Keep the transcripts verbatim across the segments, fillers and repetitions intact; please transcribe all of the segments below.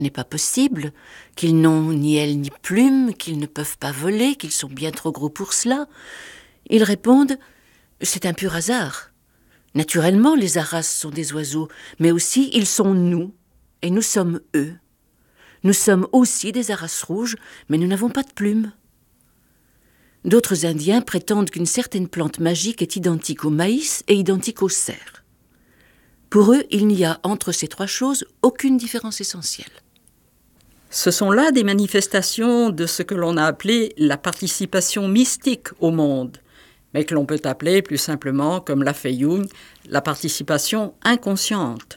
n'est pas possible, qu'ils n'ont ni ailes ni plumes, qu'ils ne peuvent pas voler, qu'ils sont bien trop gros pour cela. Ils répondent « c'est un pur hasard. Naturellement, les haras sont des oiseaux, mais aussi ils sont nous, et nous sommes eux. Nous sommes aussi des haras rouges, mais nous n'avons pas de plumes. » D'autres Indiens prétendent qu'une certaine plante magique est identique au maïs et identique au cerf. Pour eux, il n'y a entre ces trois choses aucune différence essentielle. Ce sont là des manifestations de ce que l'on a appelé la participation mystique au monde, mais que l'on peut appeler plus simplement, comme l'a fait Jung, la participation inconsciente.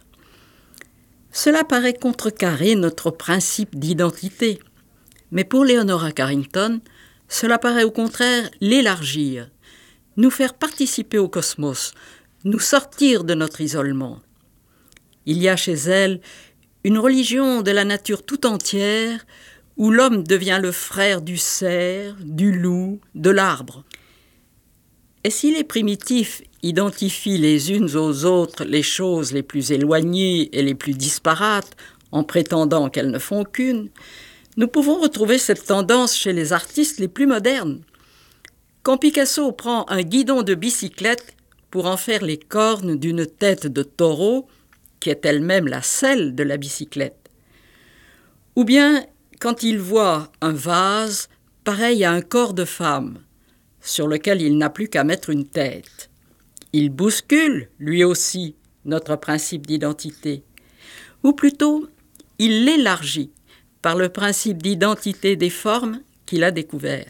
Cela paraît contrecarrer notre principe d'identité, mais pour Leonora Carrington, cela paraît au contraire l'élargir, nous faire participer au cosmos, nous sortir de notre isolement. Il y a chez elle une religion de la nature tout entière où l'homme devient le frère du cerf, du loup, de l'arbre. Et si les primitifs identifient les unes aux autres les choses les plus éloignées et les plus disparates en prétendant qu'elles ne font qu'une, nous pouvons retrouver cette tendance chez les artistes les plus modernes. Quand Picasso prend un guidon de bicyclette pour en faire les cornes d'une tête de taureau, qui est elle-même la selle de la bicyclette. Ou bien quand il voit un vase pareil à un corps de femme, sur lequel il n'a plus qu'à mettre une tête. Il bouscule, lui aussi, notre principe d'identité. Ou plutôt, il l'élargit par le principe d'identité des formes qu'il a découvert.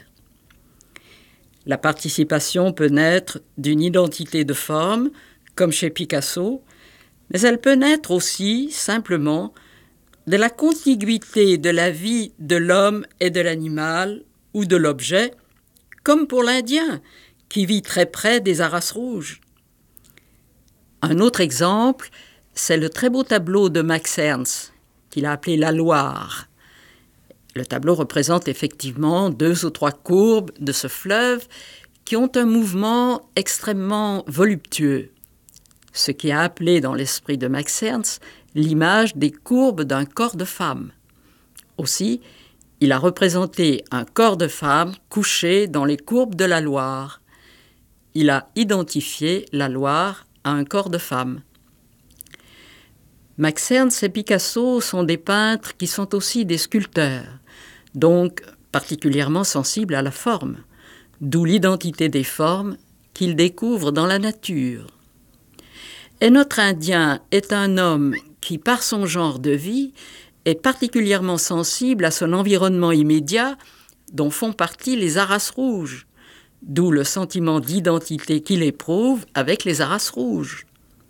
La participation peut naître d'une identité de forme, comme chez Picasso, mais elle peut naître aussi, simplement, de la contiguïté de la vie de l'homme et de l'animal ou de l'objet, comme pour l'Indien, qui vit très près des haras rouges. Un autre exemple, c'est le très beau tableau de Max Ernst, qu'il a appelé La Loire. Le tableau représente effectivement deux ou trois courbes de ce fleuve qui ont un mouvement extrêmement voluptueux, ce qui a appelé dans l'esprit de Max Ernst l'image des courbes d'un corps de femme. Aussi, il a représenté un corps de femme couché dans les courbes de la Loire. Il a identifié la Loire à un corps de femme. Max Ernst et Picasso sont des peintres qui sont aussi des sculpteurs, donc particulièrement sensibles à la forme, d'où l'identité des formes qu'ils découvrent dans la nature. Et notre Indien est un homme qui, par son genre de vie, est particulièrement sensible à son environnement immédiat dont font partie les haras rouges, d'où le sentiment d'identité qu'il éprouve avec les haras rouges.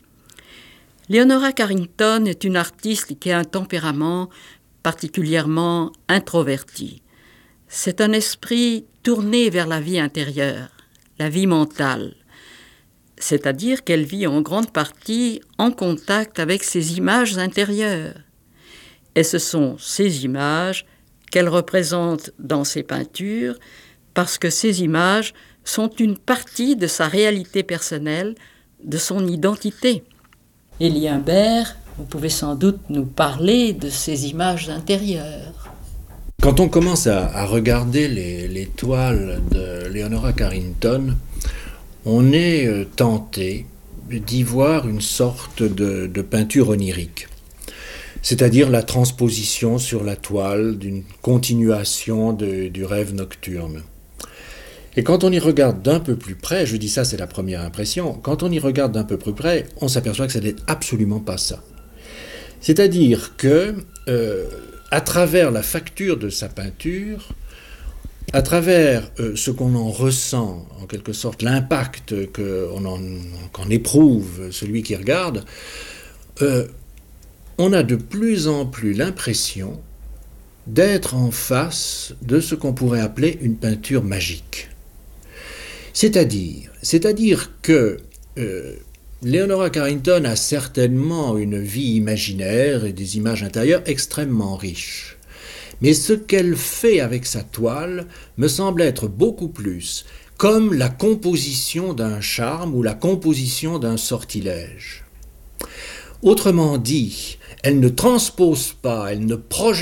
Leonora Carrington est une artiste qui a un tempérament particulièrement introverti. C'est un esprit tourné vers la vie intérieure, la vie mentale, c'est-à-dire qu'elle vit en grande partie en contact avec ses images intérieures. Et ce sont ces images qu'elle représente dans ses peintures, parce que ces images sont une partie de sa réalité personnelle, de son identité. Élie Imbert, vous pouvez sans doute nous parler de ces images intérieures. Quand on commence à, à regarder les, les toiles de Leonora Carrington, on est tenté d'y voir une sorte de, de peinture onirique, c'est-à-dire la transposition sur la toile d'une continuation de, du rêve nocturne. Et quand on y regarde d'un peu plus près, je dis ça, c'est la première impression, quand on y regarde d'un peu plus près, on s'aperçoit que ça n'est absolument pas ça. C'est-à-dire que, euh, à travers la facture de sa peinture, à travers euh, ce qu'on en ressent, en quelque sorte, l'impact qu'on en, qu'en éprouve celui qui regarde, euh, on a de plus en plus l'impression d'être en face de ce qu'on pourrait appeler une peinture magique. C'est-à-dire, c'est-à-dire que euh, Leonora Carrington a certainement une vie imaginaire et des images intérieures extrêmement riches. Mais ce qu'elle fait avec sa toile me semble être beaucoup plus comme la composition d'un charme ou la composition d'un sortilège. Autrement dit, elle ne transpose pas, elle ne projette